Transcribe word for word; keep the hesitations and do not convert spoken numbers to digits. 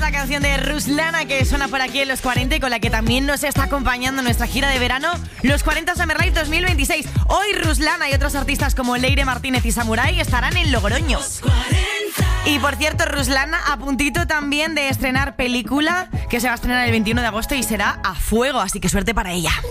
la canción de Ruslana que suena por aquí en los cuarenta y con la que también nos está acompañando en nuestra gira de verano, los cuarenta Summer Night dos mil veintiséis. Hoy Ruslana y otros artistas como Leire Martínez y Samurai estarán en Logroño. Y por cierto, Ruslana a puntito también de estrenar película que se va a estrenar el veintiuno de agosto y será A Fuego, así que suerte para ella.